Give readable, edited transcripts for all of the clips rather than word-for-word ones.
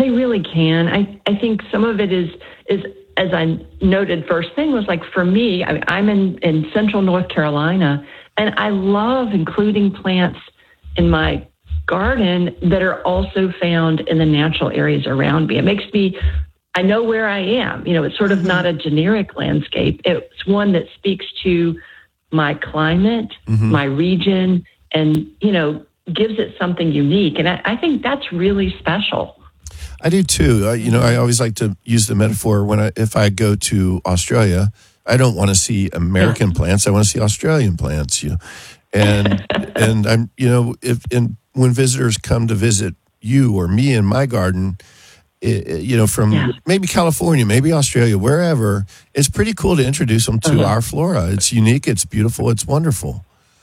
They really can. I think some of it is as I noted first thing was like for me, I'm in central North Carolina, and I love including plants in my garden that are also found in the natural areas around me. It makes me, I know where I am. It's sort of not a generic landscape. It's one that speaks to my climate, my region, and, gives it something unique. And I think that's really special. I do too. I always like to use the metaphor if I go to Australia, I don't want to see American plants. I want to see Australian plants. And I'm when visitors come to visit you or me in my garden, from maybe California, maybe Australia, wherever, it's pretty cool to introduce them to our flora. It's unique. It's beautiful. It's wonderful.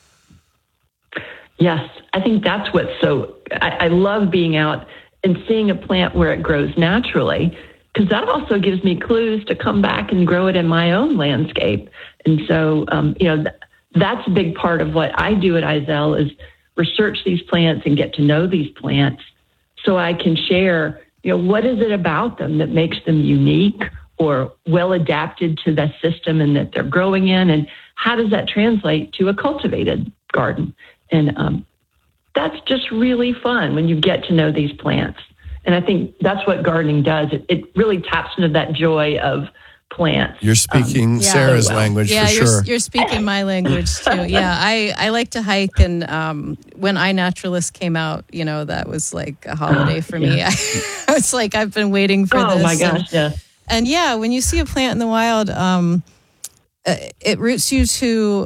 Yes, I think that's what's so. I love being out and seeing a plant where it grows naturally, because that also gives me clues to come back and grow it in my own landscape. And so, that's a big part of what I do at Izell is research these plants and get to know these plants so I can share, what is it about them that makes them unique or well adapted to the system and that they're growing in, and how does that translate to a cultivated garden? And that's just really fun when you get to know these plants. And I think that's what gardening does. It really taps into that joy of plants. You're speaking Sarah's language for sure. You're speaking my language too. Yeah, I like to hike, and when iNaturalist came out, that was like a holiday for me. I was like, I've been waiting for this. Oh my gosh, yes. And when you see a plant in the wild, it roots you to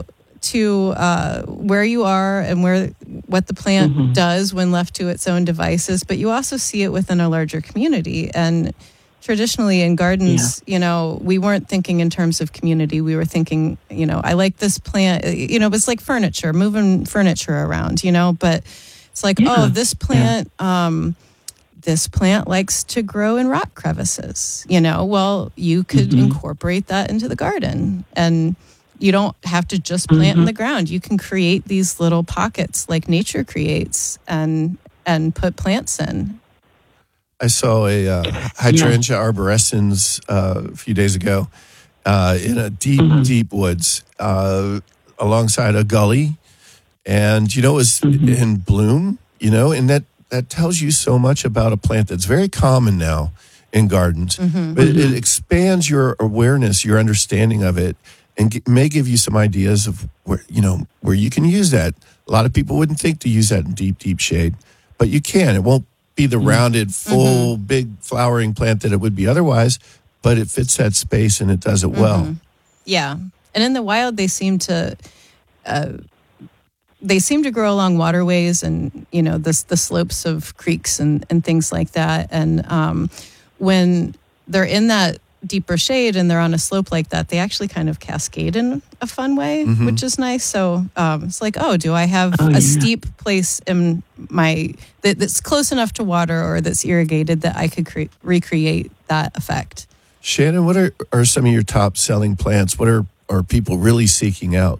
where you are and what the plant does when left to its own devices, but you also see it within a larger community. And traditionally in gardens, we weren't thinking in terms of community. We were thinking, I like this plant, it was like furniture, moving furniture around, but it's like, this plant, this plant likes to grow in rock crevices, well, you could incorporate that into the garden, and you don't have to just plant in the ground. You can create these little pockets like nature creates and put plants in. I saw a hydrangea arborescens a few days ago in a deep woods alongside a gully. And, it was in bloom, and that tells you so much about a plant that's very common now in gardens. But it expands your awareness, your understanding of it, and may give you some ideas of where you can use that. A lot of people wouldn't think to use that in deep shade, but you can. It won't be the rounded, full, big flowering plant that it would be otherwise, but it fits that space and it does it well. Yeah, and in the wild, they seem to grow along waterways and the slopes of creeks and things like that. And when they're in that deeper shade and they're on a slope like that, they actually kind of cascade in a fun way, which is nice. So it's like, do I have a steep place in that's close enough to water or that's irrigated that I could recreate that effect? Shannon, what are some of your top selling plants? What are people really seeking out?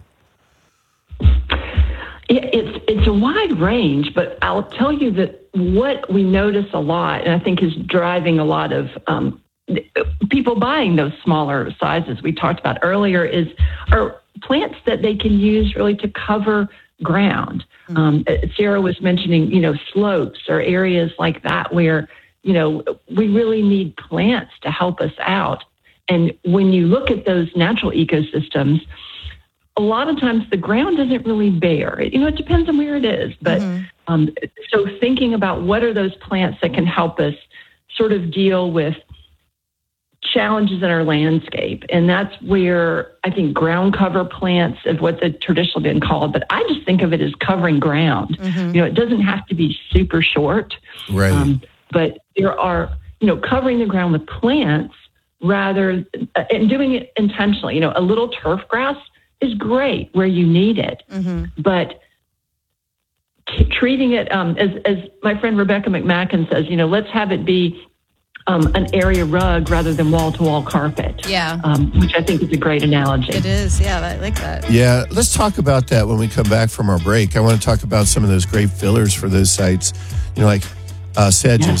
It's a wide range, but I'll tell you that what we notice a lot, and I think is driving a lot of people buying those smaller sizes we talked about earlier, are plants that they can use really to cover ground. Sarah was mentioning, slopes or areas like that where, we really need plants to help us out. And when you look at those natural ecosystems, a lot of times the ground isn't really bare. It depends on where it is. But so thinking about what are those plants that can help us sort of deal with challenges in our landscape. And that's where I think ground cover plants is what the traditionally been called. But I just think of it as covering ground. It doesn't have to be super short. Right. But there are, covering the ground with plants rather and doing it intentionally. A little turf grass is great where you need it. But treating it, as my friend Rebecca McMacken says, let's have it be an area rug rather than wall-to-wall carpet. Yeah. Which I think is a great analogy. It is. Yeah, I like that. Yeah, let's talk about that when we come back from our break. I want to talk about some of those great fillers for those sites, like sedges.